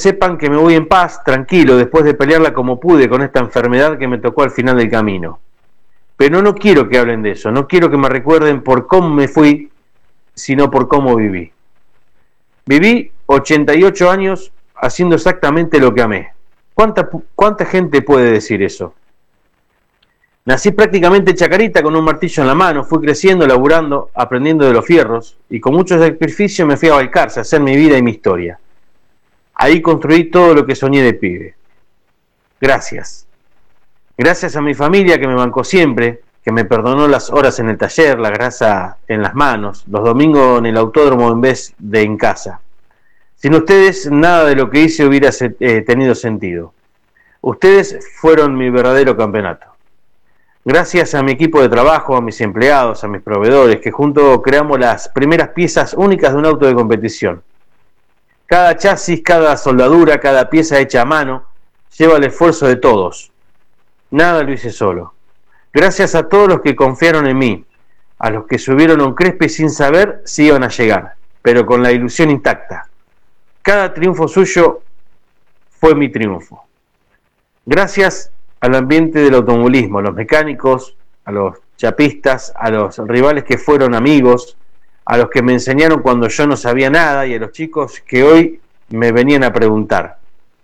sepan que me voy en paz, tranquilo, después de pelearla como pude con esta enfermedad que me tocó al final del camino. Pero no quiero que hablen de eso, no quiero que me recuerden por cómo me fui, sino por cómo viví. Viví 88 años haciendo exactamente lo que amé. ¿Cuánta gente puede decir eso? Nací prácticamente chacarita con un martillo en la mano, fui creciendo, laburando, aprendiendo de los fierros, y con mucho sacrificio me fui a Balcarce a hacer mi vida y mi historia. Ahí construí todo lo que soñé de pibe. Gracias. Gracias a mi familia que me bancó siempre, que me perdonó las horas en el taller, la grasa en las manos, los domingos en el autódromo en vez de en casa. Sin ustedes, nada de lo que hice hubiera tenido sentido. Ustedes fueron mi verdadero campeonato. Gracias a mi equipo de trabajo, a mis empleados, a mis proveedores, que juntos creamos las primeras piezas únicas de un auto de competición. Cada chasis, cada soldadura, cada pieza hecha a mano, lleva el esfuerzo de todos. Nada lo hice solo. Gracias a todos los que confiaron en mí, a los que subieron a un Crespi sin saber si iban a llegar, pero con la ilusión intacta. Cada triunfo suyo fue mi triunfo. Gracias al ambiente del automovilismo, a los mecánicos, a los chapistas, a los rivales que fueron amigos, a los que me enseñaron cuando yo no sabía nada y a los chicos que hoy me venían a preguntar.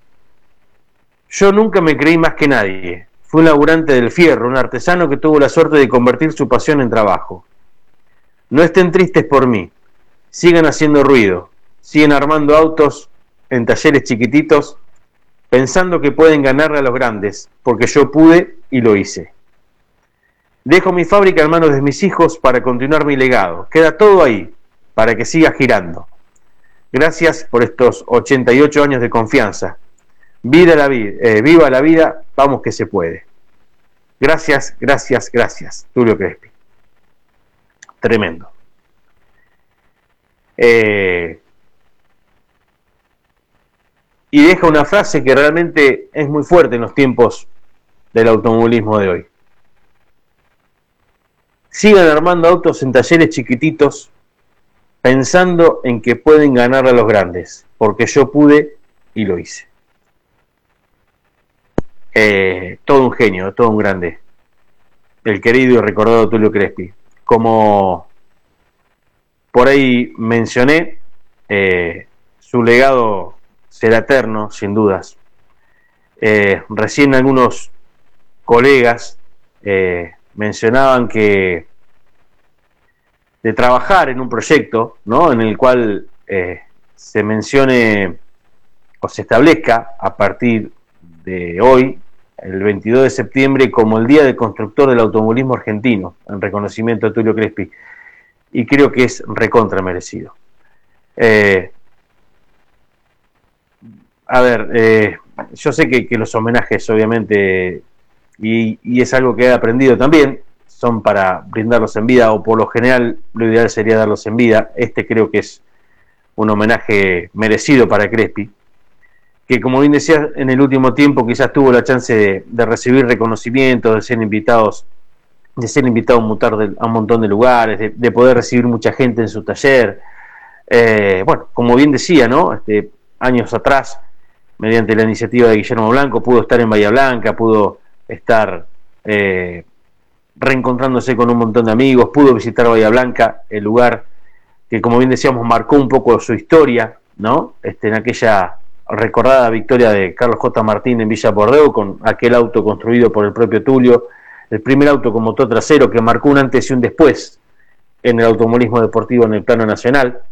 Yo nunca me creí más que nadie. Fui un laburante del fierro, un artesano que tuvo la suerte de convertir su pasión en trabajo. No estén tristes por mí. Sigan haciendo ruido. Siguen armando autos en talleres chiquititos, pensando que pueden ganarle a los grandes, porque yo pude y lo hice. Dejo mi fábrica en manos de mis hijos para continuar mi legado. Queda todo ahí, para que siga girando. Gracias por estos 88 años de confianza. Viva la vida, vamos que se puede. Gracias, gracias, gracias. Tulio Crespi. Tremendo. Y deja una frase que realmente es muy fuerte en los tiempos del automovilismo de hoy. Sigan armando autos en talleres chiquititos, pensando en que pueden ganar a los grandes, porque yo pude y lo hice. Todo un genio, todo un grande, el querido y recordado Tulio Crespi. Como por ahí mencioné, su legado será eterno, sin dudas. Recién algunos colegas mencionaban que de trabajar en un proyecto, ¿no?, en el cual se mencione o se establezca a partir de hoy, el 22 de septiembre, como el Día del Constructor del Automovilismo Argentino, en reconocimiento a Tulio Crespi, y creo que es recontra merecido. Yo sé que los homenajes, obviamente, y es algo que he aprendido también, son para brindarlos en vida, o por lo general lo ideal sería darlos en vida. Este creo que es un homenaje merecido para Crespi, que, como bien decía, en el último tiempo quizás tuvo la chance de recibir reconocimientos, de ser invitado a un montón de lugares, de poder recibir mucha gente en su taller. Bueno, como bien decía, ¿no?, años atrás, mediante la iniciativa de Guillermo Blanco, pudo estar en Bahía Blanca, pudo estar reencontrándose con un montón de amigos, pudo visitar Bahía Blanca, el lugar que, como bien decíamos, marcó un poco su historia, ¿no?, en aquella recordada victoria de Carlos J. Martín en Villa Bordeu, con aquel auto construido por el propio Tulio, el primer auto con motor trasero que marcó un antes y un después en el automovilismo deportivo en el plano nacional.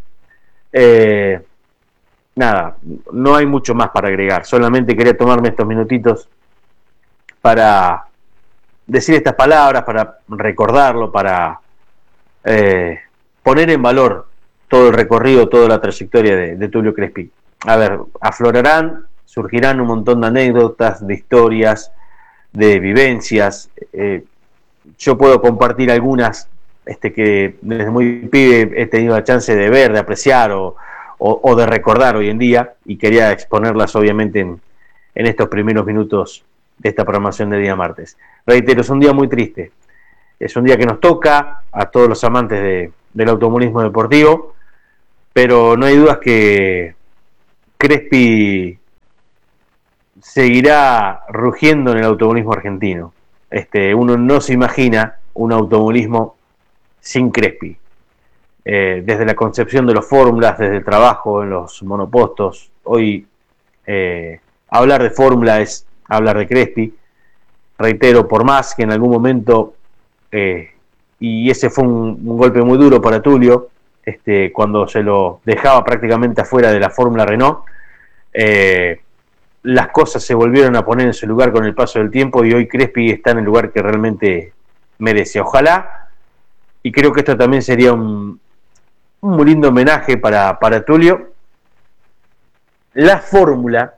Nada, no hay mucho más para agregar, solamente quería tomarme estos minutitos para decir estas palabras, para recordarlo, para poner en valor todo el recorrido, toda la trayectoria de Tulio Crespi. A ver, surgirán un montón de anécdotas, de historias, de vivencias. Yo puedo compartir algunas que desde muy pibe he tenido la chance de ver, de apreciar o de recordar hoy en día, y quería exponerlas obviamente en estos primeros minutos de esta programación de día martes. Reitero, es un día muy triste, es un día que nos toca a todos los amantes del automovilismo deportivo, pero no hay dudas que Crespi seguirá rugiendo en el automovilismo argentino. Uno no se imagina un automovilismo sin Crespi. Desde la concepción de los fórmulas, desde el trabajo en los monopostos, hoy hablar de fórmula es hablar de Crespi. Reitero, por más que en algún momento, y ese fue un golpe muy duro para Tulio, cuando se lo dejaba prácticamente afuera de la fórmula Renault, las cosas se volvieron a poner en su lugar con el paso del tiempo y hoy Crespi está en el lugar que realmente merece. Ojalá, y creo que esto también sería un muy lindo homenaje para Tulio, la fórmula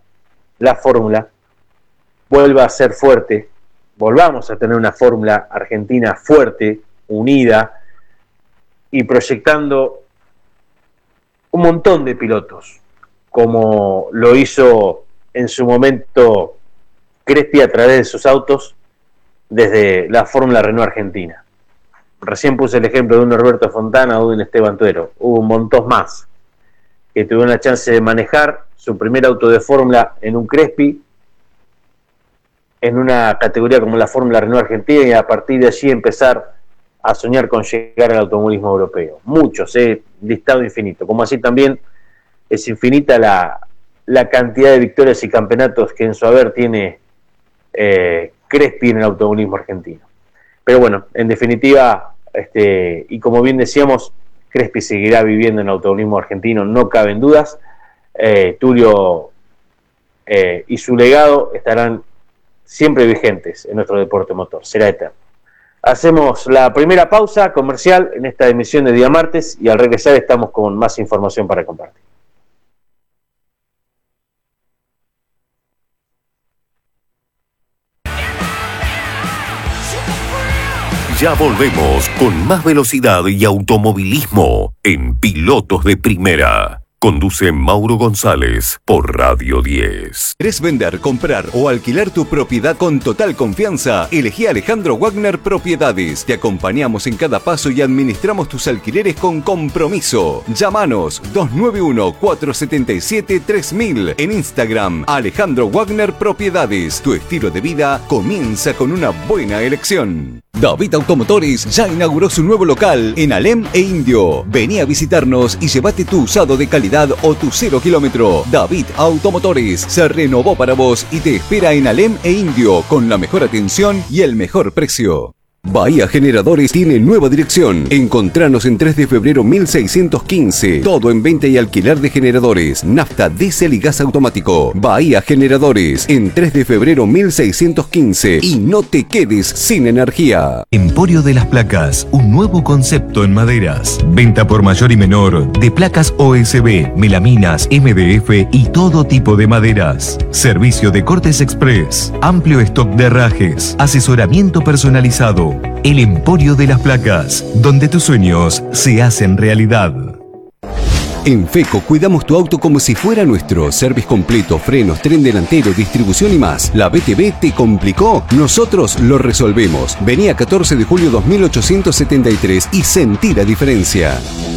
vuelva a ser fuerte, volvamos a tener una fórmula argentina fuerte, unida y proyectando un montón de pilotos, como lo hizo en su momento Crespi a través de sus autos desde la fórmula Renault Argentina. Recién puse el ejemplo de un Norberto Fontana o de un Esteban Tuero. Hubo un montón más que tuvieron la chance de manejar su primer auto de fórmula en un Crespi, en una categoría como la fórmula Renault Argentina, y a partir de allí empezar a soñar con llegar al automovilismo europeo. Muchos, listado infinito. Como así también es infinita la cantidad de victorias y campeonatos que en su haber tiene Crespi en el automovilismo argentino. Pero bueno, en definitiva, y como bien decíamos, Crespi seguirá viviendo en el automovilismo argentino, no caben dudas. Tulio y su legado estarán siempre vigentes en nuestro deporte motor, será eterno. Hacemos la primera pausa comercial en esta emisión de Día Martes y al regresar estamos con más información para compartir. Ya volvemos con más velocidad y automovilismo en Pilotos de Primera. Conduce Mauro González por Radio 10. ¿Querés vender, comprar o alquilar tu propiedad con total confianza? Elegí Alejandro Wagner Propiedades. Te acompañamos en cada paso y administramos tus alquileres con compromiso. Llámanos 291-477-3000. En Instagram, Alejandro Wagner Propiedades. Tu estilo de vida comienza con una buena elección. David Automotores ya inauguró su nuevo local en Alem e Indio. Vení a visitarnos y llévate tu usado de calidad o tu 0 kilómetro. David Automotores se renovó para vos y te espera en Alem e Indio con la mejor atención y el mejor precio. Bahía Generadores tiene nueva dirección. Encontranos en 3 de febrero 1615. Todo en venta y alquiler de generadores, nafta, diésel y gas automático. Bahía Generadores en 3 de febrero 1615. Y no te quedes sin energía. Emporio de las Placas, un nuevo concepto en maderas. Venta por mayor y menor de placas OSB, melaminas, MDF y todo tipo de maderas. Servicio de cortes express, amplio stock de herrajes, asesoramiento personalizado. El Emporio de las Placas, donde tus sueños se hacen realidad. En FECO cuidamos tu auto como si fuera nuestro. Service completo, frenos, tren delantero, distribución y más. ¿La BTV te complicó? Nosotros lo resolvemos. Vení a 14 de julio 2873 y sentí la diferencia.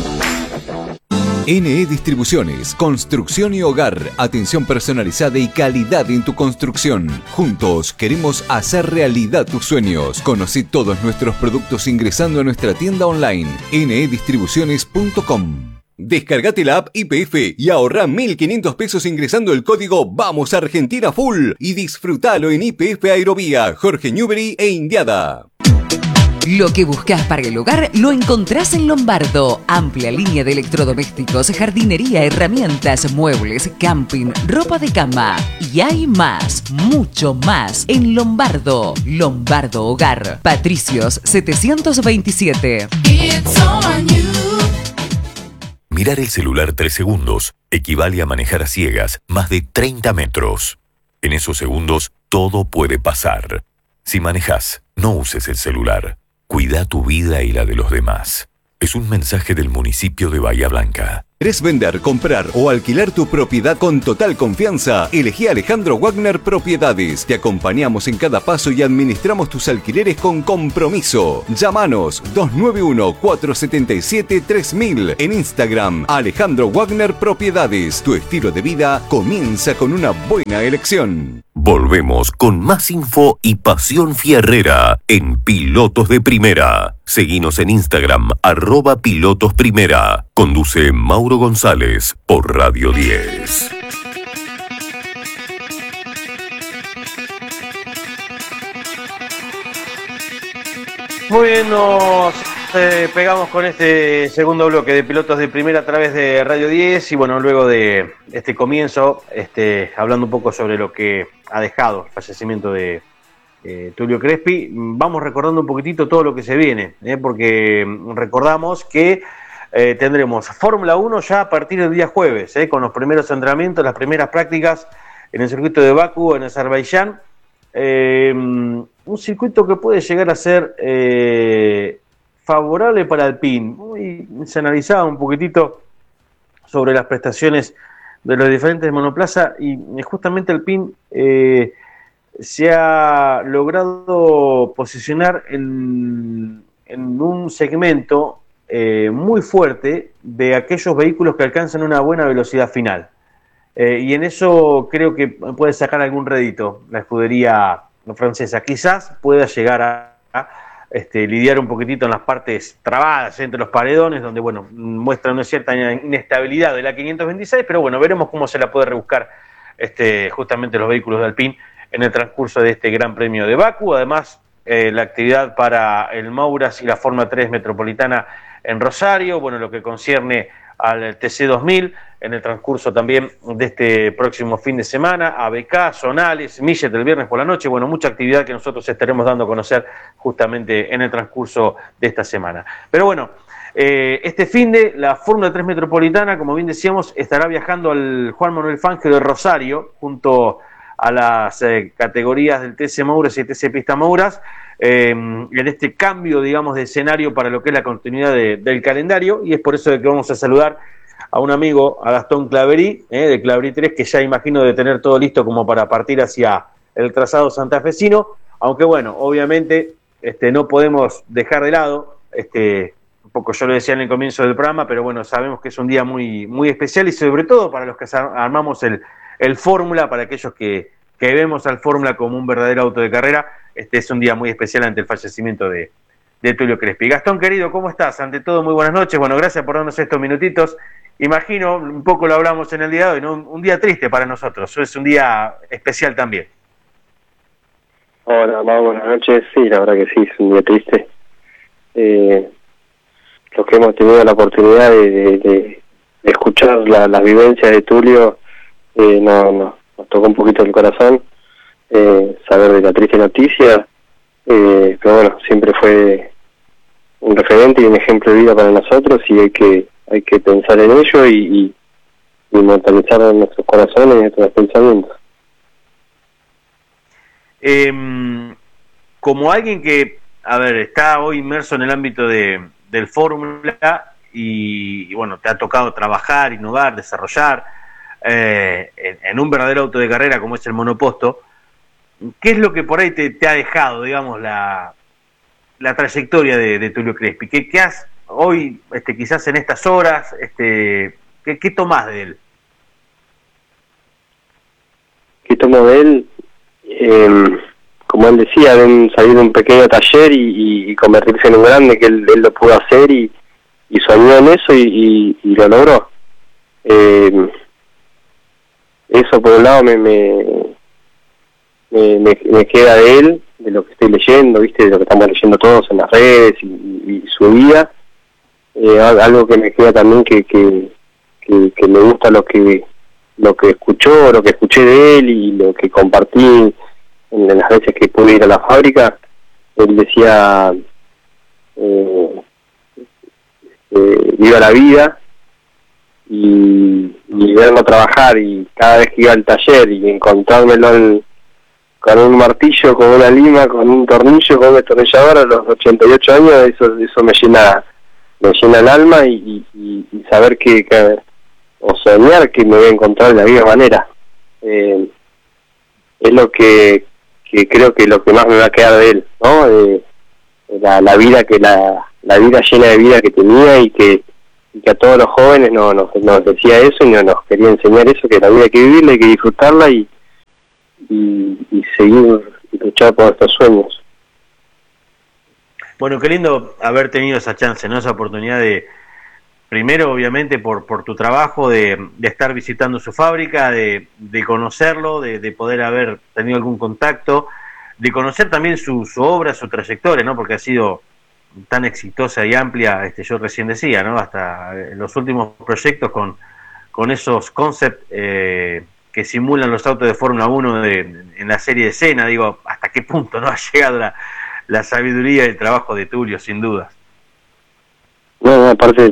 NE Distribuciones, construcción y hogar, atención personalizada y calidad en tu construcción. Juntos queremos hacer realidad tus sueños. Conocí todos nuestros productos ingresando a nuestra tienda online, nedistribuciones.com. Descargate la app YPF y ahorrá 1.500 pesos ingresando el código Vamos Argentina Full y disfrutalo en YPF Aerovía, Jorge Newbery e Indiada. Lo que buscas para el hogar lo encontrás en Lombardo. Amplia línea de electrodomésticos, jardinería, herramientas, muebles, camping, ropa de cama. Y hay más, mucho más en Lombardo. Lombardo Hogar. Patricios 727. Mirar el celular 3 segundos equivale a manejar a ciegas más de 30 metros. En esos segundos todo puede pasar. Si manejas, no uses el celular. Cuida tu vida y la de los demás. Es un mensaje del municipio de Bahía Blanca. ¿Querés vender, comprar o alquilar tu propiedad con total confianza? Elegí Alejandro Wagner Propiedades. Te acompañamos en cada paso y administramos tus alquileres con compromiso. Llámanos 291-477-3000. En Instagram, Alejandro Wagner Propiedades. Tu estilo de vida comienza con una buena elección. Volvemos con más info y pasión fierrera en Pilotos de Primera. Seguinos en Instagram, @pilotosprimera. Conduce Mauro González por Radio 10. Muy bien, nos pegamos con este segundo bloque de Pilotos de Primera a través de Radio 10 y bueno, luego de este comienzo, hablando un poco sobre lo que ha dejado el fallecimiento de Tulio Crespi, vamos recordando un poquitito todo lo que se viene, porque recordamos que tendremos Fórmula 1 ya a partir del día jueves, con los primeros entrenamientos, las primeras prácticas en el circuito de Bakú, en Azerbaiyán, un circuito que puede llegar a ser favorable para Alpine. Se analizaba un poquitito sobre las prestaciones de los diferentes monoplazas y justamente Alpine se ha logrado posicionar en un segmento muy fuerte de aquellos vehículos que alcanzan una buena velocidad final. Y en eso creo que puede sacar algún rédito la escudería francesa. Quizás pueda llegar a lidiar un poquitito en las partes trabadas entre los paredones, donde bueno, muestra una cierta inestabilidad de la 526, pero bueno, veremos cómo se la puede rebuscar justamente los vehículos de Alpine en el transcurso de este Gran Premio de Bakú. Además, la actividad para el Mouras y la Fórmula 3 Metropolitana en Rosario, bueno, lo que concierne al TC2000 en el transcurso también de este próximo fin de semana, ABK, Zonales, Millet el viernes por la noche, bueno, mucha actividad que nosotros estaremos dando a conocer justamente en el transcurso de esta semana. Pero bueno, este fin de la Fórmula 3 Metropolitana, como bien decíamos, estará viajando al Juan Manuel Fangio de Rosario, junto a las categorías del TC Mouras y TC Pista Mouras, en este cambio, digamos, de escenario para lo que es la continuidad del calendario, y es por eso de que vamos a saludar a un amigo, a Gastón Claverí, de Claverí 3, que ya imagino de tener todo listo como para partir hacia el trazado santafesino, aunque bueno, obviamente no podemos dejar de lado, un poco yo lo decía en el comienzo del programa, pero bueno, sabemos que es un día muy, muy especial y sobre todo para los que armamos el Fórmula, para aquellos que vemos al Fórmula como un verdadero auto de carrera, es un día muy especial ante el fallecimiento de Tulio Crespi. Gastón, querido, ¿cómo estás? Ante todo, muy buenas noches. Bueno, gracias por darnos estos minutitos. Imagino, un poco lo hablamos en el día de hoy, ¿no? Un día triste para nosotros, es un día especial también. Hola, Mau, buenas noches. Sí, la verdad que sí, es un día triste. Los que hemos tenido la oportunidad de escuchar las vivencias de Tulio, nos tocó un poquito el corazón saber de la triste noticia, pero bueno, siempre fue un referente y un ejemplo de vida para nosotros y hay que pensar en ello y inmortalizar en nuestros corazones y nuestros pensamientos. Como alguien que, está hoy inmerso en el ámbito del Fórmula y bueno, te ha tocado trabajar, innovar, desarrollar en un verdadero auto de carrera como es el monoposto, ¿qué es lo que por ahí te ha dejado, digamos, la trayectoria de Tulio Crespi? ¿Qué has hoy, quizás en estas horas, ¿qué tomás de él? ¿Qué tomo de él? Como él decía, salir de un pequeño taller y convertirse en un grande, que él lo pudo hacer y soñó en eso y lo logró. Eso por un lado me queda de él, de lo que estoy leyendo, viste, de lo que estamos leyendo todos en las redes y su vida. Algo que me queda también que me gusta lo que escuchó, lo que escuché de él y lo que compartí en las veces que pude ir a la fábrica. Él decía viva la vida y verlo trabajar, y cada vez que iba al taller y encontrármelo con un martillo, con una lima, con un tornillo, con un destornillador a los 88 años, eso me llena el alma y saber o soñar que me voy a encontrar de la misma manera. Es lo que creo que lo que más me va a quedar de él, ¿no? La vida la vida llena de vida que tenía y que a todos los jóvenes nos decía eso y nos quería enseñar eso, que la vida hay que vivirla, hay que disfrutarla y y seguir y luchar por estos sueños. Bueno, qué lindo haber tenido esa chance, ¿no? Esa oportunidad de, primero obviamente por tu trabajo, de estar visitando su fábrica, de conocerlo, de poder haber tenido algún contacto, de conocer también su obra, su trayectoria, ¿no? Porque ha sido tan exitosa y amplia, yo recién decía, ¿no? Hasta los últimos proyectos con esos concepts que simulan los autos de Fórmula 1 en la serie de Senna. Digo, ¿hasta qué punto no ha llegado la sabiduría y el trabajo de Tulio, sin dudas? No, aparte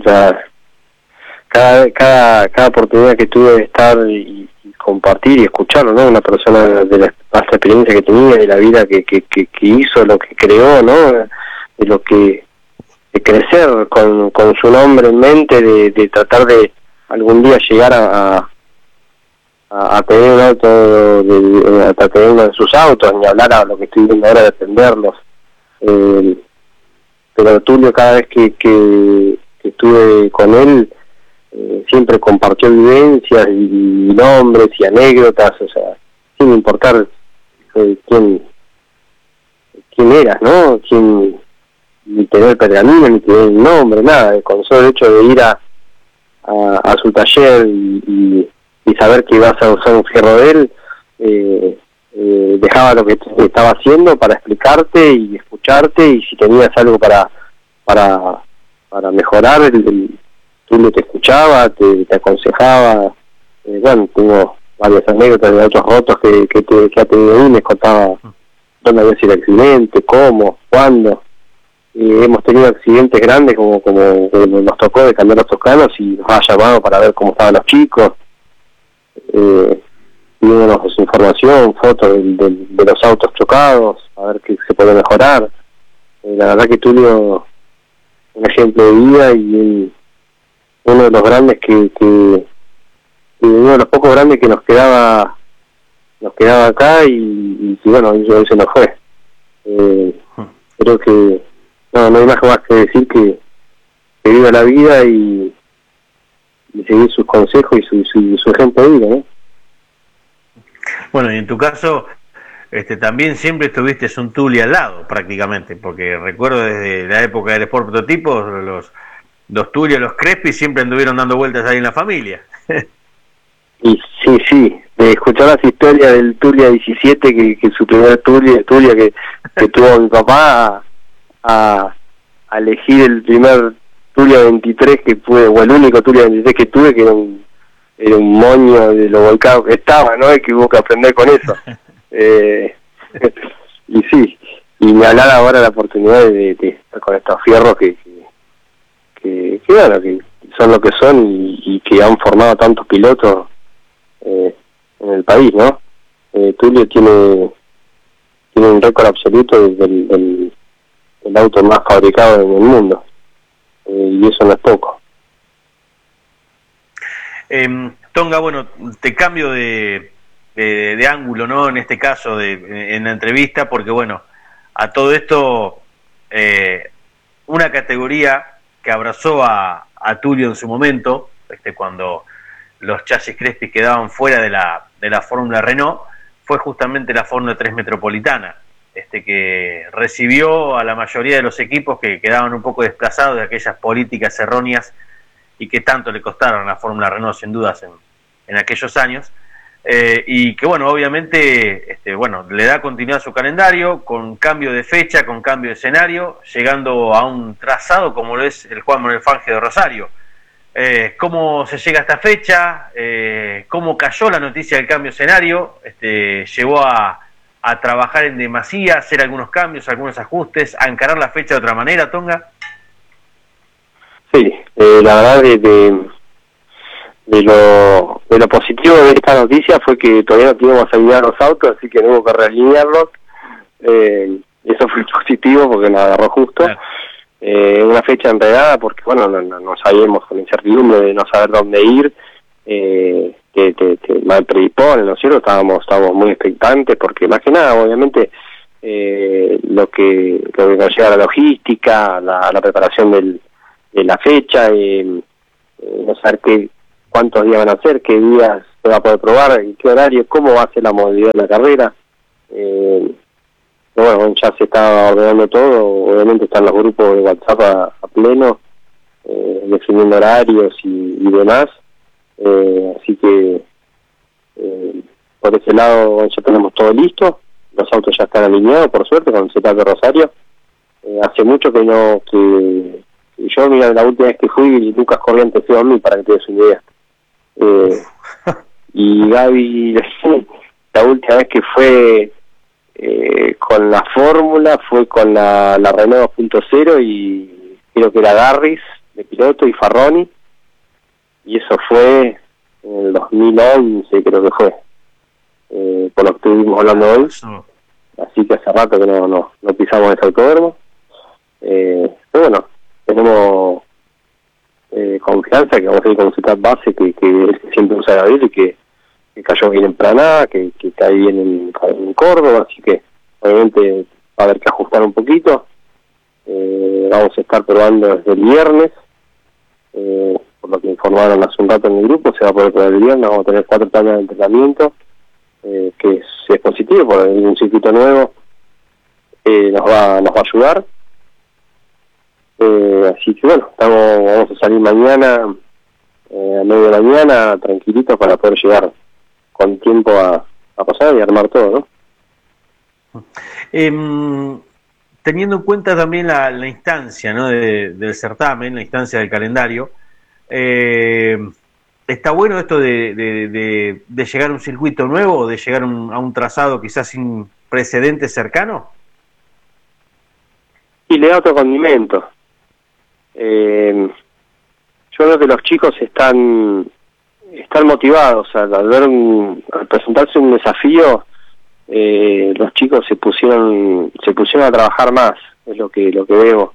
cada oportunidad que tuve de estar y compartir y escucharlo, ¿no? Una persona de la vasta experiencia que tenía, de la vida que hizo, lo que creó, ¿no? De lo que de crecer con su nombre en mente, de tratar de algún día llegar a tener un auto, a tener uno de sus autos, ni hablar a lo que estoy viendo ahora de atenderlos. Pero Tulio, cada vez que estuve con él, siempre compartió vivencias y nombres y anécdotas, o sea, sin importar quién eras, ¿no? Ni tener pergamino, ni tener el nombre, nada. Con solo el hecho de ir a su taller y saber que ibas a usar un fierro de él, dejaba lo que estaba haciendo para explicarte y escucharte, y si tenías algo para mejorar, Tulio te escuchaba, te aconsejaba. Bueno, tengo varias anécdotas de otros rotos que ha tenido él. Me contaba dónde había sido el accidente, cómo, cuándo. Hemos tenido accidentes grandes como nos tocó de cambiar los tocanos, y nos ha llamado para ver cómo estaban los chicos, pidiéndonos información, fotos de los autos chocados, a ver qué se puede mejorar. La verdad que Tulio, un ejemplo de vida, y uno de los grandes uno de los pocos grandes que nos quedaba acá, y bueno, hoy se nos fue. Creo que no hay más que decir que viva la vida y seguir sus consejos y su ejemplo de vida, ¿no? Bueno, y en tu caso, también siempre estuviste un Tulio al lado, prácticamente, porque recuerdo desde la época del Sport Prototipo, los Tulio, los Crespi siempre anduvieron dando vueltas ahí en la familia. Y sí, de escuchar las historias del Tulio 17, que su primer Tulio que tuvo mi papá, a elegir el primer Tulio 23 que pude, o el único Tulio 23 que tuve, que era un moño de lo volcado que estaba, ¿no? Y que hubo que aprender con eso. Y sí, y me hablar ahora la oportunidad de estar con estos fierros que bueno, que son lo que son, y que han formado tantos pilotos en el país, ¿no? Tulio tiene un récord absoluto del auto más fabricado en el mundo, y eso no es poco. Tonga, bueno, te cambio de ángulo, ¿no? En este caso, en la entrevista, porque bueno, a todo esto, una categoría que abrazó a Tulio en su momento, cuando los chasis Crespi quedaban fuera de la Fórmula Renault, fue justamente la Fórmula 3 Metropolitana, que recibió a la mayoría de los equipos que quedaban un poco desplazados de aquellas políticas erróneas y que tanto le costaron a la Fórmula Renault, sin dudas, en aquellos años, y que bueno, obviamente le da continuidad a su calendario, con cambio de fecha, con cambio de escenario, llegando a un trazado como lo es el Juan Manuel Fangio de Rosario. ¿Cómo se llega a esta fecha? ¿Cómo cayó la noticia del cambio de escenario? ¿Llevó a trabajar en demasía, hacer algunos cambios, algunos ajustes, a encarar la fecha de otra manera, Tonga? Sí, la verdad de lo positivo de esta noticia fue que todavía no teníamos alineados los autos, así que no hubo que realinearlos. Eso fue positivo porque nos agarró justo. Claro. Una fecha enredada porque bueno, no sabíamos, con incertidumbre de no saber dónde ir, que mal predispone, ¿no es cierto? Estábamos muy expectantes porque más que nada, obviamente, lo que nos lleva a la logística, la preparación de la fecha, no saber cuántos días van a ser, qué días se va a poder probar, en qué horario, cómo va a ser la modalidad de la carrera. Bueno, ya se está ordenando todo, obviamente están los grupos de WhatsApp a pleno, definiendo horarios y demás, así que por ese lado ya tenemos todo listo, los autos ya están alineados, por suerte, con el setup de Rosario. Hace mucho que yo, mira, la última vez que fui, Lucas Corrientes fue a mí, para que te des una idea. Y Gaby, la última vez que fue con la Fórmula, fue con la Renault 2.0 y creo que era Garris de piloto y Farroni, y eso fue en el 2011, creo que fue, por lo que estuvimos hablando hoy. Así que hace rato que no pisamos ese autódromo. Pero bueno, tenemos confianza que vamos a ir con un setup base que siempre usa Gabriel y que cayó bien en Paraná, que cae bien en Córdoba, así que obviamente va a haber que ajustar un poquito. Vamos a estar probando desde el viernes, por lo que informaron hace un rato en el grupo, se va a poder probar el viernes, vamos a tener 4 planes de entrenamiento, que si es positivo, por un circuito nuevo, nos va a ayudar. Así que bueno, vamos a salir mañana, a media de la mañana, tranquilitos, para poder llegar con tiempo a pasar y armar todo, ¿no? Teniendo en cuenta también la instancia, ¿no?, del certamen, la instancia del calendario, ¿está bueno esto de llegar a un circuito nuevo o de llegar a un trazado quizás sin precedentes cercano? Y le da otro condimento. Yo creo que los chicos están motivados al presentarse un desafío. Los chicos se pusieron a trabajar más, es lo que veo.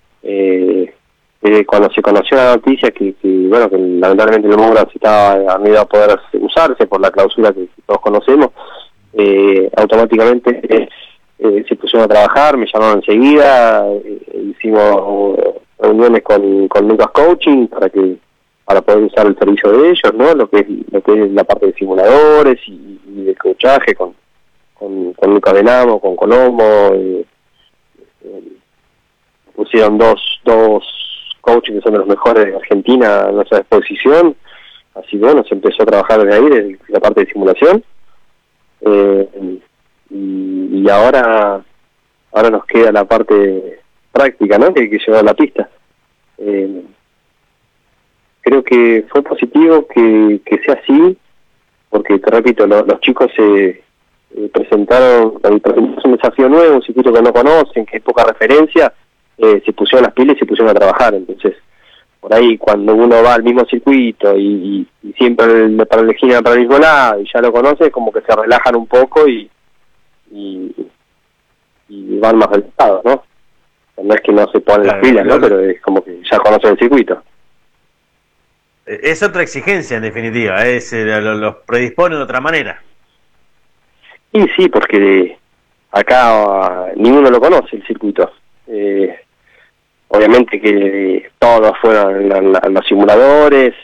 Cuando se conoció la noticia que lamentablemente el Moura no iba a poder usarse por la clausura que todos conocemos, automáticamente se pusieron a trabajar, me llamaron enseguida, hicimos reuniones con Lucas Coaching para poder usar el servicio de ellos, ¿no? Lo que es la parte de simuladores y de coachaje con Lucas Benamo, con Colombo. Pusieron dos coaches que son de los mejores de Argentina a nuestra disposición, así que bueno, se empezó a trabajar desde ahí, desde la parte de simulación, y ahora nos queda la parte práctica, ¿no?, que hay que llevar a la pista. Creo que fue positivo que sea así, porque te repito, los chicos se presentaron un desafío nuevo, un circuito que no conocen, que es poca referencia, se pusieron las pilas y se pusieron a trabajar. Entonces, por ahí cuando uno va al mismo circuito y siempre para elegir para el mismo lado y ya lo conoce, como que se relajan un poco y van más resultados, ¿no? No es que no se ponen las pilas, ¿no? Pero es como que ya conocen el circuito. Es otra exigencia, en definitiva, los predispone de otra manera. Y sí, porque acá ninguno lo conoce el circuito. Obviamente que todos fueron a los simuladores,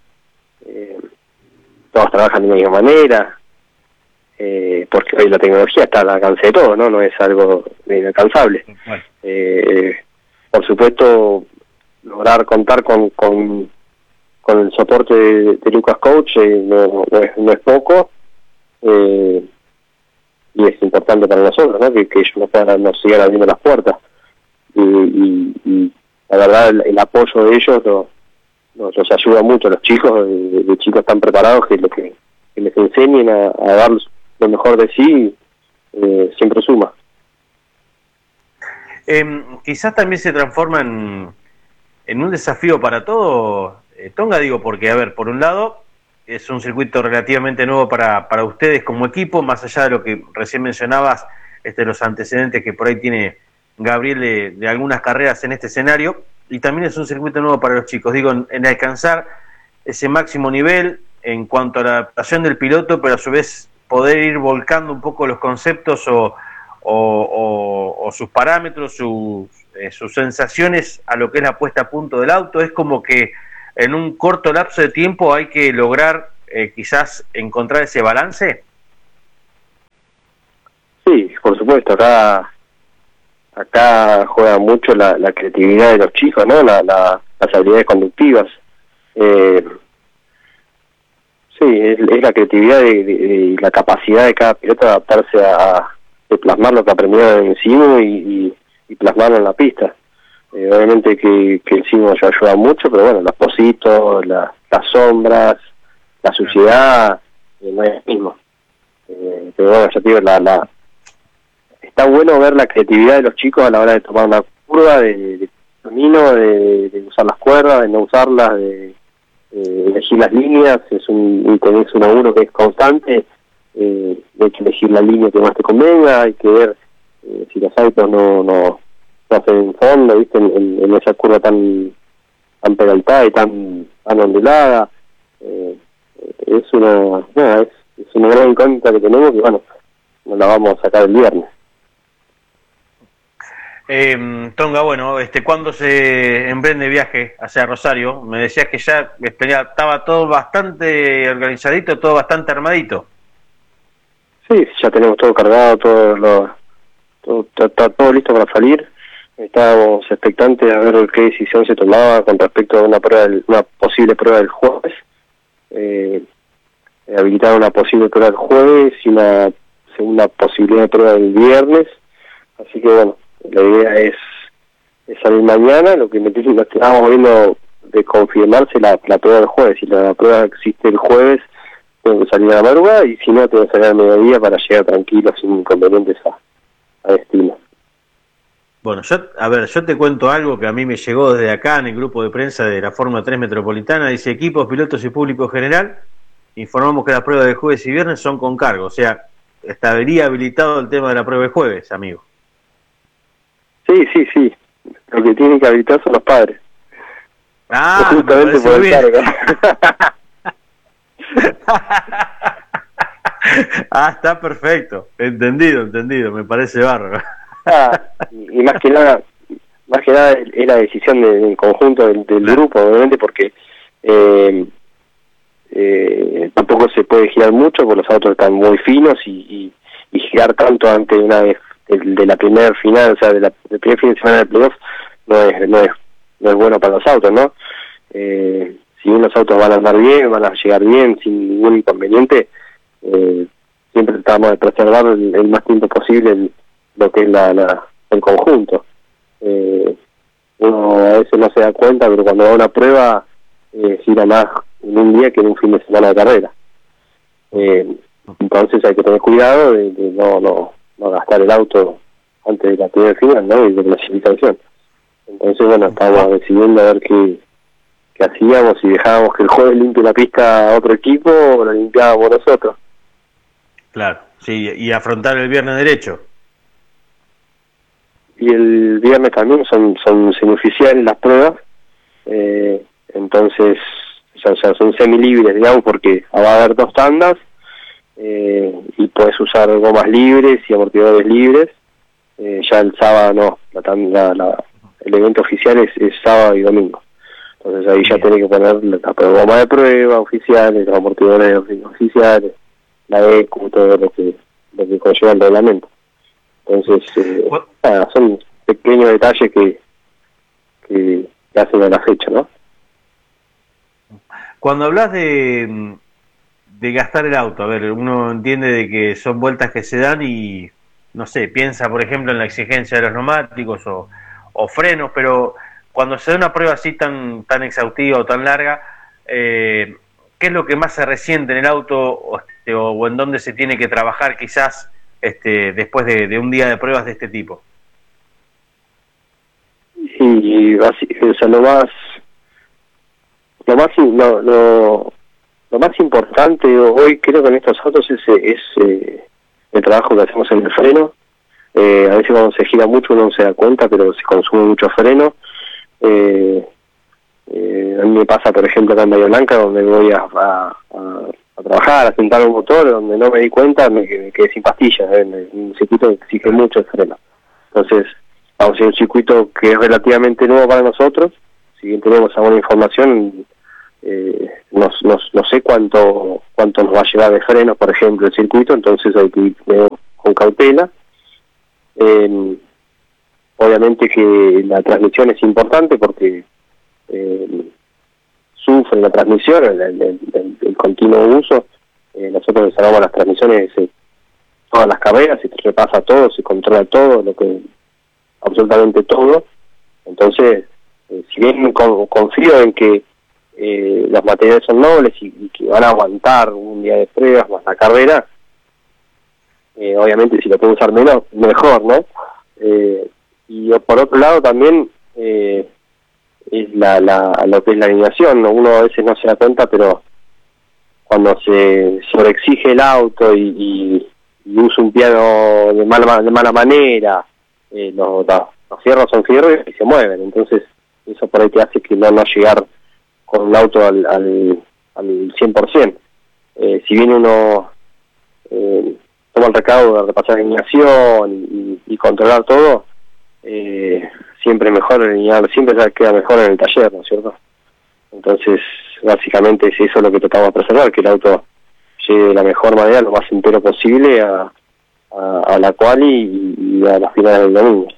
todos trabajan de la misma manera, porque hoy la tecnología está al alcance de todo, ¿no? No es algo inalcanzable. Bueno. Por supuesto, lograr contar con el soporte de Lucas Coach no es poco, y es importante para nosotros, ¿no? Que ellos nos sigan abriendo las puertas, y la verdad el apoyo de ellos nos ayuda mucho a los chicos, de chicos tan preparados que les enseñen a dar lo mejor de sí, siempre suma. Quizás también se transforma en un desafío para todos, Tonga, digo, porque, a ver, por un lado, es un circuito relativamente nuevo para ustedes como equipo, más allá de lo que recién mencionabas, los antecedentes que por ahí tiene Gabriel de algunas carreras en este escenario, y también es un circuito nuevo para los chicos, digo, en alcanzar ese máximo nivel en cuanto a la adaptación del piloto, pero a su vez poder ir volcando un poco los conceptos o sus parámetros, sus sensaciones a lo que es la puesta a punto del auto. Es como que en un corto lapso de tiempo hay que lograr quizás encontrar ese balance? Sí, por supuesto, acá juega mucho la creatividad de los chicos, ¿no? Las habilidades conductivas. Sí, es la creatividad y la capacidad de cada piloto de adaptarse de plasmar lo que aprendieron en el simu y plasmarlo en la pista. Obviamente que el simu ya ayuda mucho, pero bueno, los pocitos, las sombras, la suciedad, no es lo mismo. Pero bueno, ya te digo, está bueno ver la creatividad de los chicos a la hora de tomar una curva, de camino, de usar las cuerdas, de no usarlas, de elegir las líneas. Y tenés un laburo que es constante, hay que elegir la línea que más te convenga, hay que ver si los autos no hacen fondo, ¿viste? En esa curva tan peraltada y tan ondulada. Es una gran incógnita que tenemos, que bueno, nos la vamos a sacar el viernes. Tonga, bueno, ¿cuándo se emprende viaje hacia Rosario? Me decías que ya estaba todo bastante organizadito, todo bastante armadito. Sí, ya tenemos todo cargado, está todo listo para salir. Estábamos expectantes a ver qué decisión se tomaba con respecto a una posible prueba del jueves. Habilitar una posible prueba del jueves y una segunda posibilidad de prueba del viernes. Así que bueno, la idea es salir mañana. Lo que estábamos viendo de confirmarse la prueba del jueves. Si la prueba existe el jueves, tengo que salir a la madrugada, y si no, tengo que salir al mediodía para llegar tranquilo, sin inconvenientes a destino. Bueno, yo te cuento algo que a mí me llegó desde acá en el grupo de prensa de la Fórmula 3 Metropolitana. Dice: equipos, pilotos y público general, informamos que las pruebas de jueves y viernes son con cargo. O sea, estaría habilitado el tema de la prueba de jueves, amigo. Sí. Lo que tienen que habilitar son los padres. Justamente por el cargo. Está perfecto. Entendido. Me parece bárbaro. Y más que nada es la decisión del conjunto del grupo, obviamente, porque tampoco se puede girar mucho, porque los autos están muy finos, y girar tanto antes de la primera final, o sea, del primer fin de semana del playoff, no es bueno para los autos, ¿no? Si bien los autos van a andar bien, van a llegar bien, sin ningún inconveniente, siempre tratamos de preservar el más tiempo posible lo que es el conjunto. Uno a veces no se da cuenta, pero cuando va a una prueba gira más en un día que en un fin de semana de carrera. Entonces hay que tener cuidado de no gastar el auto antes de la primera final, ¿no? Y de clasificación. Entonces, bueno, estábamos decidiendo a ver qué hacíamos, si dejábamos que el jueves limpie la pista a otro equipo o lo limpiábamos nosotros. Claro, sí, y afrontar el viernes derecho. Y el viernes también son semioficiales las pruebas, entonces o sea, son semilibres, digamos, porque va a haber 2 tandas, y puedes usar gomas libres y amortiguadores libres. Ya el sábado no, el evento oficial es sábado y domingo. Entonces ahí ya tenés que poner la goma de prueba oficiales, los amortiguadores oficiales, la ECU, todo lo que conlleva el reglamento. Entonces, son pequeños detalles que hacen a la fecha, ¿no? Cuando hablas de gastar el auto, a ver, uno entiende de que son vueltas que se dan y, no sé, piensa, por ejemplo, en la exigencia de los neumáticos o frenos, pero cuando se da una prueba así tan exhaustiva o tan larga, ¿qué es lo que más se resiente en el auto o en dónde se tiene que trabajar quizás después de un día de pruebas de este tipo? Y o sea, lo más importante hoy creo que en estos autos es el trabajo que hacemos en el freno. A veces cuando se gira mucho uno no se da cuenta, pero se consume mucho freno. A mí me pasa, por ejemplo, acá en Bahía Blanca, donde voy a trabajar, a sentar un motor, donde no me di cuenta, me quedé sin pastillas. Un circuito que exige mucho el freno. Entonces, vamos a un circuito que es relativamente nuevo para nosotros. Si bien tenemos alguna información, no sé cuánto nos va a llevar de frenos, por ejemplo, el circuito, entonces hay que ir con cautela. Obviamente que la transmisión es importante porque sufre la transmisión, el continuo uso. Nosotros desarrollamos las transmisiones todas las carreras, se repasa todo, se controla todo, absolutamente todo. Entonces, si bien confío en que los materiales son nobles y que van a aguantar un día de pruebas más la carrera, obviamente si lo puedo usar menos, mejor, ¿no? Y por otro lado también es lo que es la alineación, ¿no? Uno a veces no se da cuenta, pero cuando se sobreexige el auto y usa un piano de mala manera, los fierros son fierros y se mueven, entonces eso por ahí te hace que no llegar con un auto al 100%. Si bien uno toma el recaudo de repasar la alineación y controlar todo, siempre mejor alinear, siempre queda mejor en el taller, ¿no es cierto? Entonces, básicamente es eso lo que tratamos de preservar, que el auto llegue de la mejor manera, lo más entero posible a la quali y a las finales del domingo.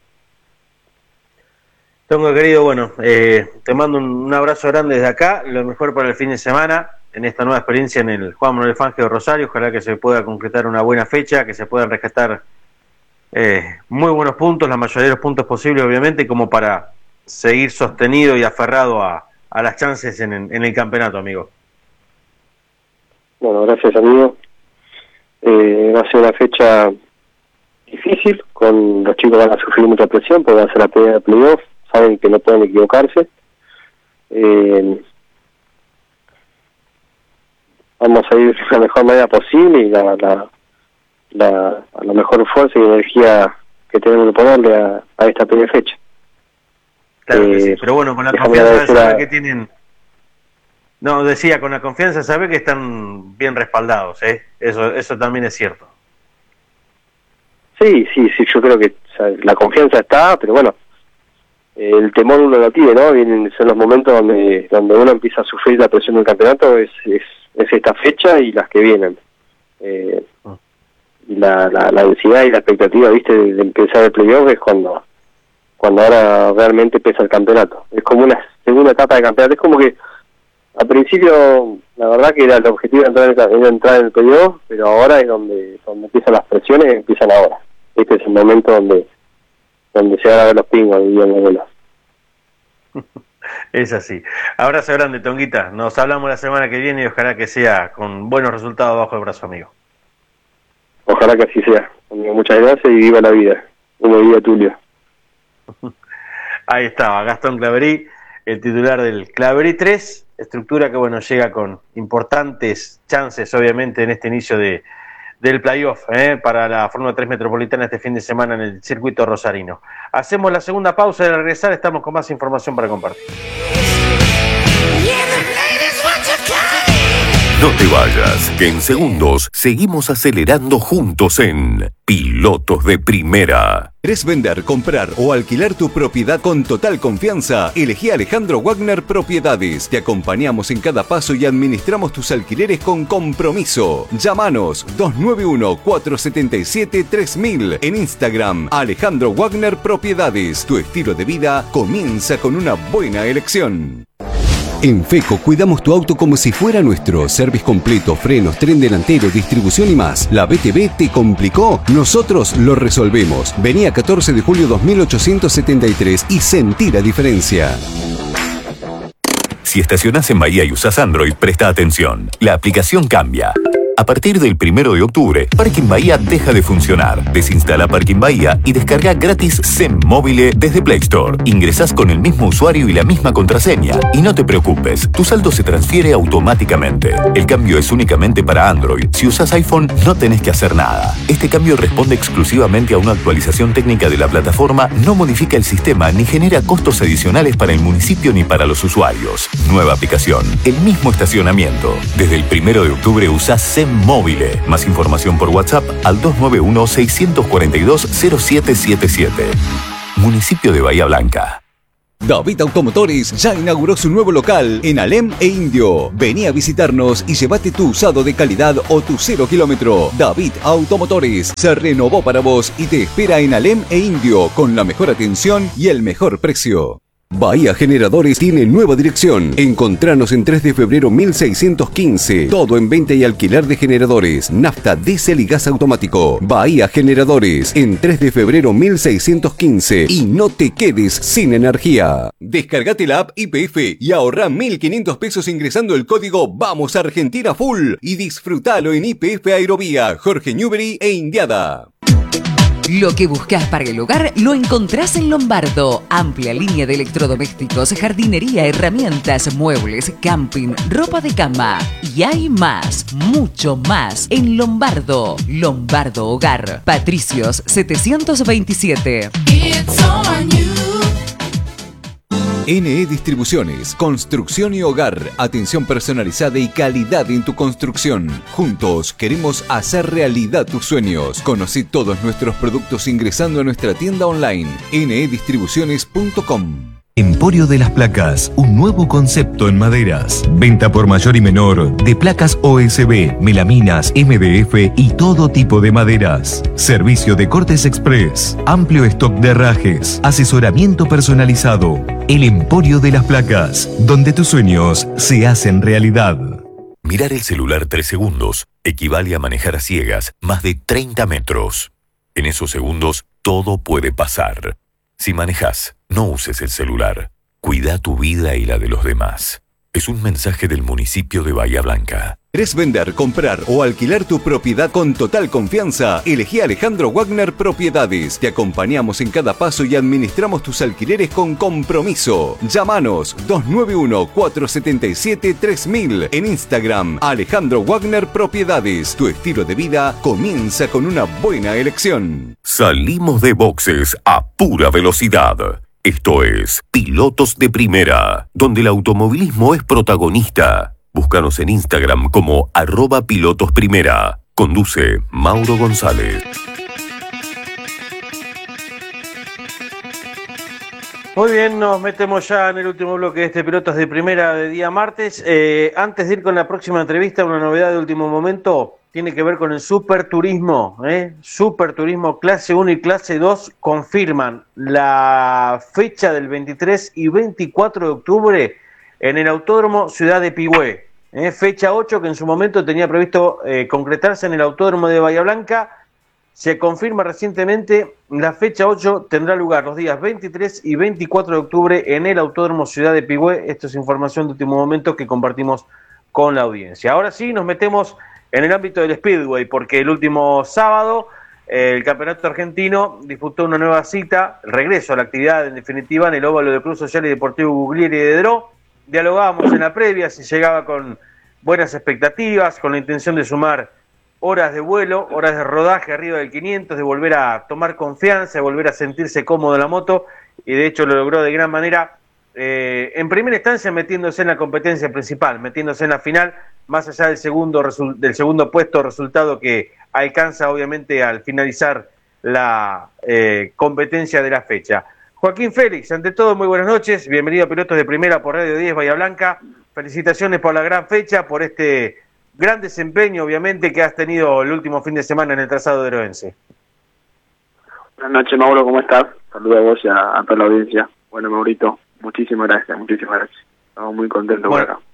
Tongo querido, bueno, te mando un abrazo grande desde acá, lo mejor para el fin de semana, en esta nueva experiencia en el Juan Manuel Fangio de Rosario. Ojalá que se pueda concretar una buena fecha, que se puedan rescatar muy buenos puntos, la mayoría de los puntos posibles, obviamente, como para seguir sostenido y aferrado a las chances en el campeonato, amigo. Bueno, gracias, amigo. Va a ser una fecha difícil, los chicos van a sufrir mucha presión porque va a ser la pelea de playoff, saben que no pueden equivocarse. Vamos a ir de la mejor manera posible y a la mejor fuerza y energía que tenemos que ponerle a esta primera fecha. Claro que sí, pero bueno, con la confianza de saber que tienen... No, decía, con la confianza de saber que están bien respaldados, eso también es cierto. Sí, yo creo que la confianza está, pero bueno, el temor uno lo tiene, ¿no? Son los momentos donde uno empieza a sufrir la presión del campeonato, es esta fecha y las que vienen. Y la ansiedad y la expectativa, ¿viste? De empezar el playoff es cuando ahora realmente pesa el campeonato. Es como una segunda etapa de campeonato, es como que al principio la verdad que era el objetivo era entrar en el playoff, pero ahora es donde empiezan las presiones, empiezan ahora. Este es el momento donde se van a ver los pingos y los vuelos. Es así. Abrazo grande, Tonguita. Nos hablamos la semana que viene y ojalá que sea con buenos resultados bajo el brazo, amigo. Ojalá que así sea. Amigo, muchas gracias y viva la vida. Como diría Tulio. Ahí estaba Gastón Claverí, el titular del Claverí 3, estructura que bueno llega con importantes chances obviamente en este inicio del playoff para la Fórmula 3 Metropolitana este fin de semana en el circuito rosarino. Hacemos la segunda pausa y al regresar estamos con más información para compartir. No te vayas, que en segundos seguimos acelerando juntos en Pilotos de Primera. ¿Querés vender, comprar o alquilar tu propiedad con total confianza? Elegí a Alejandro Wagner Propiedades. Te acompañamos en cada paso y administramos tus alquileres con compromiso. Llámanos 291-477-3000. En Instagram, Alejandro Wagner Propiedades. Tu estilo de vida comienza con una buena elección. En FECO cuidamos tu auto como si fuera nuestro. Service completo, frenos, tren delantero, distribución y más. ¿La BTV te complicó? Nosotros lo resolvemos. Vení a 14 de julio 2873 y sentí la diferencia. Si estacionás en Bahía y usás Android, presta atención. La aplicación cambia. A partir del 1 de octubre, Parking Bahía deja de funcionar. Desinstala Parking Bahía y descarga gratis SEM Móvil desde Play Store. Ingresás con el mismo usuario y la misma contraseña. Y no te preocupes, tu saldo se transfiere automáticamente. El cambio es únicamente para Android. Si usás iPhone, no tenés que hacer nada. Este cambio responde exclusivamente a una actualización técnica de la plataforma, no modifica el sistema ni genera costos adicionales para el municipio ni para los usuarios. Nueva aplicación, el mismo estacionamiento. Desde el 1 de octubre usás SEM Móvil. Más información por WhatsApp al 291-642-0777. Municipio de Bahía Blanca. David Automotores ya inauguró su nuevo local en Alem e Indio. Vení a visitarnos y llévate tu usado de calidad o tu 0 kilómetro. David Automotores se renovó para vos y te espera en Alem e Indio con la mejor atención y el mejor precio. Bahía Generadores tiene nueva dirección. Encontranos en 3 de febrero 1615. Todo en venta y alquiler de generadores, nafta, diésel y gas automático. Bahía Generadores en 3 de febrero 1615. Y no te quedes sin energía. Descargate la app YPF y ahorrá 1.500 pesos ingresando el código Vamos Argentina Full y disfrutalo en YPF Aerovía, Jorge Newbery e Indiada. Lo que buscas para el hogar lo encontrás en Lombardo. Amplia línea de electrodomésticos, jardinería, herramientas, muebles, camping, ropa de cama. Y hay más, mucho más en Lombardo. Lombardo Hogar. Patricios 727. NE Distribuciones, construcción y hogar, atención personalizada y calidad en tu construcción. Juntos queremos hacer realidad tus sueños. Conocí todos nuestros productos ingresando a nuestra tienda online, nedistribuciones.com. Emporio de las Placas, un nuevo concepto en maderas. Venta por mayor y menor de placas OSB, melaminas, MDF y todo tipo de maderas. Servicio de cortes express, amplio stock de herrajes, asesoramiento personalizado. El Emporio de las Placas, donde tus sueños se hacen realidad. Mirar el celular 3 segundos equivale a manejar a ciegas más de 30 metros. En esos segundos, todo puede pasar. Si manejas, no uses el celular. Cuida tu vida y la de los demás. Es un mensaje del municipio de Bahía Blanca. ¿Querés vender, comprar o alquilar tu propiedad con total confianza? Elegí Alejandro Wagner Propiedades. Te acompañamos en cada paso y administramos tus alquileres con compromiso. Llámanos 291-477-3000. En Instagram, Alejandro Wagner Propiedades. Tu estilo de vida comienza con una buena elección. Salimos de boxes a pura velocidad. Esto es Pilotos de Primera, donde el automovilismo es protagonista. Búscanos en Instagram como @pilotosprimera. Conduce Mauro González. Muy bien, nos metemos ya en el último bloque de este Pilotos de Primera de día martes. Antes de ir con la próxima entrevista, una novedad de último momento tiene que ver con el Superturismo. Superturismo clase 1 y clase 2 confirman la fecha del 23 y 24 de octubre en el Autódromo Ciudad de Pigüé. Fecha 8 que en su momento tenía previsto concretarse en el Autódromo de Bahía Blanca. Se confirma recientemente, la fecha 8 tendrá lugar los días 23 y 24 de octubre en el Autódromo Ciudad de Pigüé. Esto es información de último momento que compartimos con la audiencia. Ahora sí, nos metemos en el ámbito del Speedway, porque el último sábado el Campeonato Argentino disputó una nueva cita, el regreso a la actividad en definitiva en el óvalo del Club Social y Deportivo Guglieri de Dró. Dialogábamos en la previa, si llegaba con buenas expectativas, con la intención de sumar horas de vuelo, horas de rodaje arriba del 500, de volver a tomar confianza, de volver a sentirse cómodo en la moto, y de hecho lo logró de gran manera, en primera instancia metiéndose en la competencia principal, metiéndose en la final, más allá del segundo puesto, resultado que alcanza obviamente al finalizar la competencia de la fecha. Joaquín Félix, ante todo, muy buenas noches, bienvenido a Pilotos de Primera por Radio 10 Bahía Blanca, felicitaciones por la gran fecha, por este gran desempeño obviamente que has tenido el último fin de semana en el trazado de Heroense. Buenas noches, Mauro, ¿cómo estás? Saludos a vos y a toda la audiencia. Bueno, Maurito, muchísimas gracias. Estamos muy contentos por acá.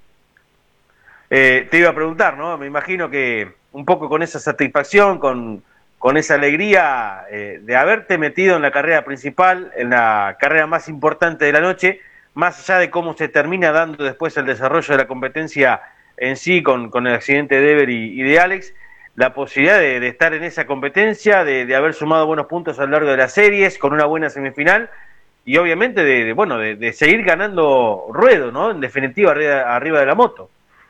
Te iba a preguntar, ¿no? Me imagino que un poco con esa satisfacción, con esa alegría de haberte metido en la carrera principal, en la carrera más importante de la noche, más allá de cómo se termina dando después el desarrollo de la competencia en sí, con el accidente de Ever y de Alex, la posibilidad de estar en esa competencia, de haber sumado buenos puntos a lo largo de las series, con una buena semifinal, y obviamente de seguir ganando ruedo, ¿no? En definitiva, arriba de la moto.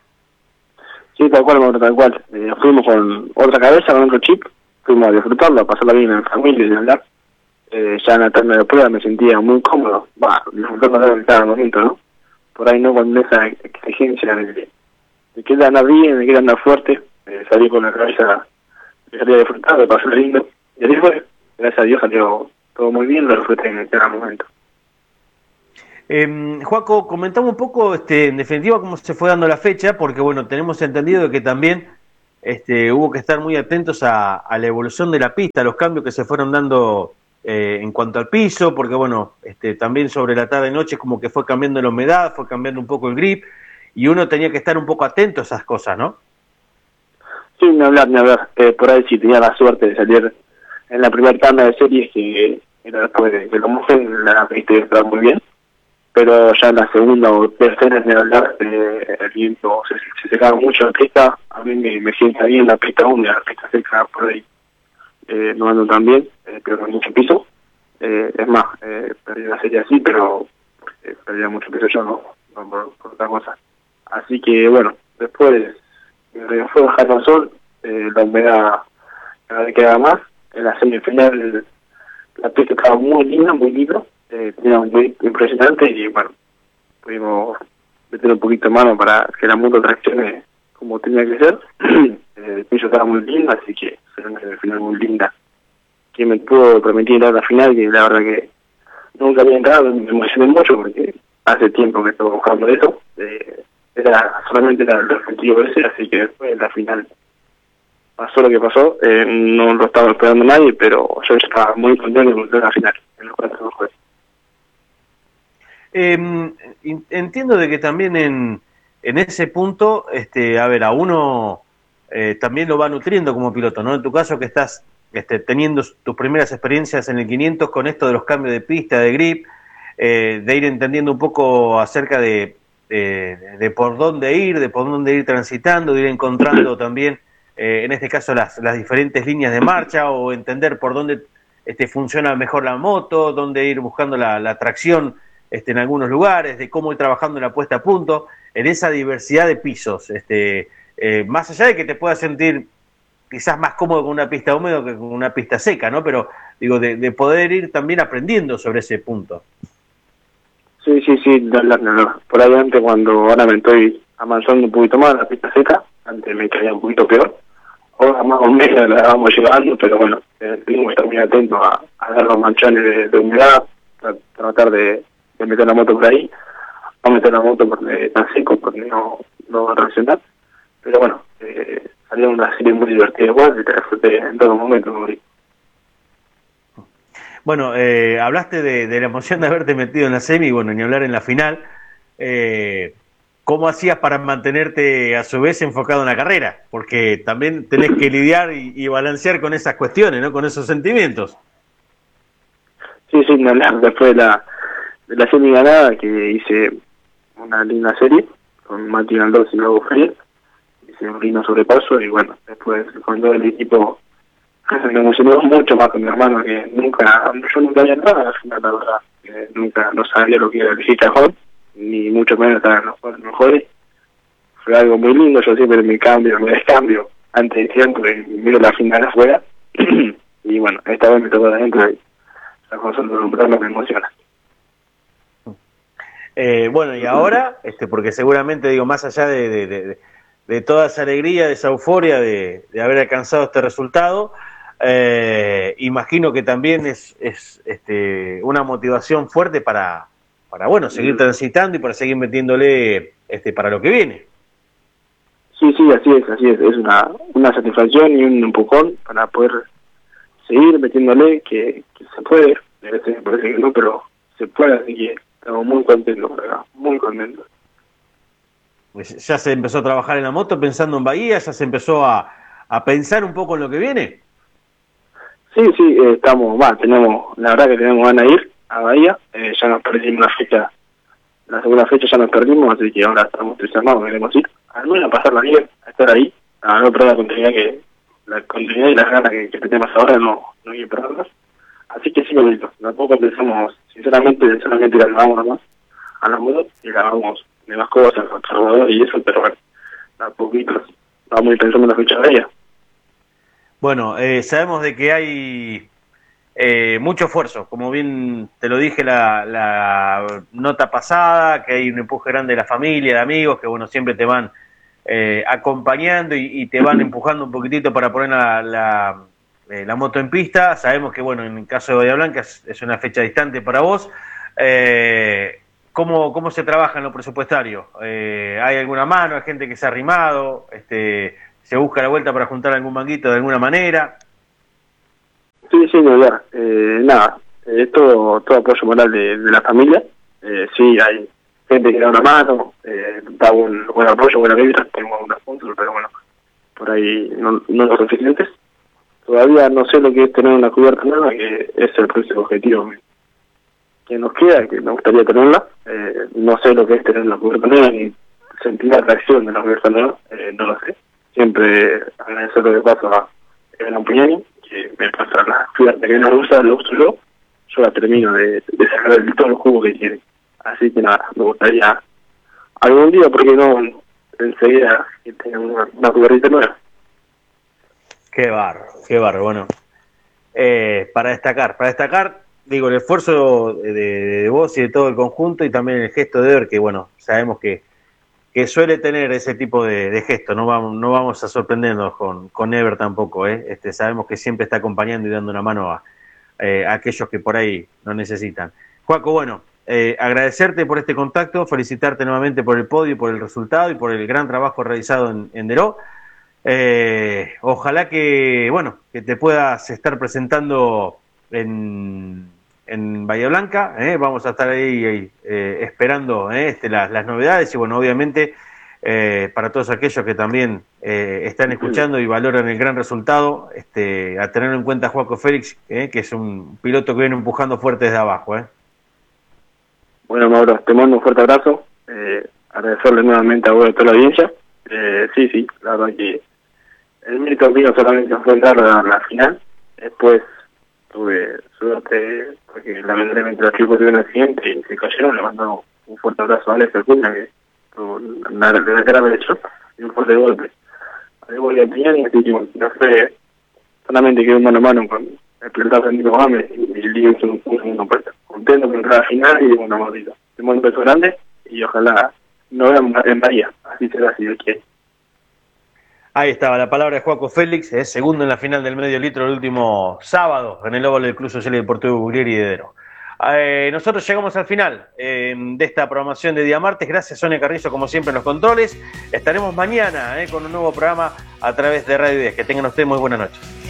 Sí, tal cual, Mauro, tal cual. Fuimos con otra cabeza, con otro chip, fuimos a disfrutarlo, a pasarla bien en familia y hablar. Ya en la terna de prueba me sentía muy cómodo, disfrutando de cada momento, ¿no? Por ahí no con esa exigencia de que andar bien, de que andar fuerte, salí con la cabeza, quería disfrutar, de pasar lindo, y así fue. Gracias a Dios salió todo muy bien, lo disfruté en cada momento. Joaco, comentamos un poco, en definitiva, cómo se fue dando la fecha, porque bueno, tenemos entendido de que también hubo que estar muy atentos a la evolución de la pista, a los cambios que se fueron dando en cuanto al piso, porque bueno, también sobre la tarde-noche como que fue cambiando la humedad, fue cambiando un poco el grip, y uno tenía que estar un poco atento a esas cosas, ¿no? Sí, ni hablar, ni hablar. Por ahí sí tenía la suerte de salir en la primera tanda de series, que era después de que lo mojen, la pista estaba muy bien. Pero ya en la segunda o tercera, ni hablar, el viento se secaba mucho la pista. A mí me sienta bien la pista húmeda, la pista seca por ahí. No ando tan bien, pero con mucho piso. Es más, perdí la serie así, pero perdía mucho piso yo, no por otra cosa. Así que bueno, después me fue bajando el sol, la humedad cada vez quedaba más. En la semifinal la pista estaba muy linda, muy linda, tenía muy impresionante y bueno, pudimos meter un poquito de mano para que la moto traccione como tenía que ser. El piso estaba muy lindo, así que fue una semifinal muy linda, que me pudo permitir entrar a la final, que la verdad que nunca había entrado, me emocioné mucho porque hace tiempo que estoy buscando eso. Solamente era el objetivo ese, así que después de la final pasó lo que pasó, no lo estaba esperando nadie, pero yo estaba muy contento de entrar a la final, en los 4 juegos. Entiendo de que también en ese punto, a ver, a uno también lo va nutriendo como piloto, ¿no? En tu caso que estás teniendo tus primeras experiencias en el 500 con esto de los cambios de pista, de grip, de ir entendiendo un poco acerca de por dónde ir transitando, de ir encontrando también, en este caso, las diferentes líneas de marcha, o entender por dónde funciona mejor la moto, dónde ir buscando la tracción en algunos lugares, de cómo ir trabajando la puesta a punto, en esa diversidad de pisos, más allá de que te puedas sentir quizás más cómodo con una pista húmeda que con una pista seca, ¿no? Pero digo, de poder ir también aprendiendo sobre ese punto. Sí, no. Por ahí antes, ahora me estoy avanzando un poquito más la pista seca, antes me caía un poquito peor, ahora más o menos la vamos llevando, pero bueno, tenemos que estar muy atentos a dar los manchones de humedad, tratar de meter la moto por ahí, no meter la moto porque está seco, porque no va a reaccionar, pero bueno, salió una serie muy divertida igual, y te disfruté en todo momento. Bueno, hablaste de la emoción de haberte metido en la semi, y bueno, ni hablar en la final. ¿Cómo hacías para mantenerte a su vez enfocado en la carrera? Porque también tenés que lidiar y balancear con esas cuestiones, ¿no? Con esos sentimientos. Sí, ni hablar. Después de la semi ganada, que hice una linda serie con Mati Galdós y luego Fred, hice un lindo sobrepaso, y bueno, después con todo el equipo me emocionó mucho más con mi hermano, que yo nunca había entrado a la final, la verdad. Nunca no sabía lo que era el Cajón, ni mucho menos estar en los mejores. Fue algo muy lindo, yo siempre me descambio antes de tiempo, y miro la final afuera, y bueno, esta vez me tocó de adentro, y la cosa de nombrarlo me emociona. Bueno, y ahora, porque seguramente, digo, más allá de toda esa alegría, de esa euforia de haber alcanzado este resultado, imagino que también es una motivación fuerte para bueno, seguir transitando y para seguir metiéndole para lo que viene. Sí, así es una satisfacción y un empujón para poder seguir metiéndole, que se puede, a veces me parece que no, pero se puede, así que estamos muy contentos, ¿verdad? Muy contentos. Pues ya se empezó a trabajar en la moto pensando en Bahía, ya se empezó a pensar un poco en lo que viene. Sí, tenemos, la verdad que tenemos ganas de ir a Bahía, ya nos perdimos la segunda fecha ya nos perdimos, así que ahora estamos entusiasmados, queremos ir, al menos a pasarla bien, a estar ahí, a no perder la continuidad y las ganas que tenemos ahora, no hay que perderlas, así que sí, bonito, tampoco pensamos, sinceramente, solamente la vamos nomás a las motos y la vamos de más cosas, conservador y eso, pero bueno, a poquito vamos a ir pensando en la fecha de ella. Bueno, sabemos de que hay mucho esfuerzo, como bien te lo dije la nota pasada, que hay un empuje grande de la familia, de amigos, que bueno, siempre te van acompañando y te van empujando un poquitito para poner la moto en pista. Sabemos que bueno, en el caso de Bahía Blanca es una fecha distante para vos, ¿cómo se trabaja en lo presupuestario? ¿Hay alguna mano? ¿Hay gente que se ha arrimado? ¿Se busca la vuelta para juntar algún manguito de alguna manera? Sí, no, ya. Nada, es todo apoyo moral de la familia. Sí, hay gente que da una mano, da buen apoyo, buena vibra, tengo unos puntos, pero bueno, por ahí no los suficientes. Todavía no sé lo que es tener una cubierta nueva, que es el próximo objetivo que nos queda, que me gustaría tenerla. No sé lo que es tener una cubierta nueva, ni sentir la atracción de la cubierta nueva, no lo sé. Siempre agradecer lo que pasa a Evan Puñani, que me pasa la cubierta que no usa, lo uso yo la termino de sacar todo el jugo que tiene. Así que nada, me gustaría algún día, porque no enseguida que tenga una cubierta nueva. Qué barro, bueno. Para destacar, digo, el esfuerzo de vos y de todo el conjunto, y también el gesto de Ever, que bueno, sabemos que suele tener ese tipo de gesto, no vamos a sorprendernos con Ever tampoco, sabemos que siempre está acompañando y dando una mano a aquellos que por ahí lo necesitan. Juaco, bueno, agradecerte por este contacto, felicitarte nuevamente por el podio, por el resultado y por el gran trabajo realizado en Deró. Ojalá que te puedas estar presentando en Bahía Blanca, vamos a estar ahí esperando las novedades y bueno, obviamente para todos aquellos que también están escuchando y valoran el gran resultado, a tener en cuenta a Joaco Félix, que es un piloto que viene empujando fuerte desde abajo. Bueno, Mauro, te mando un fuerte abrazo, agradecerle nuevamente a vos y a toda la audiencia. Sí, la verdad que el mérito mío solamente fue entrar a la final. Después tuve suerte porque lamentablemente los chicos tuvieron un accidente y se cayeron. Le mando un fuerte abrazo a Alex Acuña, que tuvo una grave lesión y un fuerte golpe. A Débora Piñani, así que no fue, solamente quedó mano a mano con el pilotaje de Nico Gómez y el lío hizo un segundo puesto. Contento por entrar a la final y bueno, Maurito, te mando un beso grande y ojalá nos veamos en Bahía. Así será si Dios quiere. Ahí estaba la palabra de Joaco Félix, segundo en la final del medio litro el último sábado en el óvalo del Club Social y Deportivo Guglieri de Deró. Nosotros llegamos al final de esta programación de día martes. Gracias, Sonia Carrizo, como siempre en los controles. Estaremos mañana con un nuevo programa a través de Radio 10. Que tengan ustedes muy buenas noches.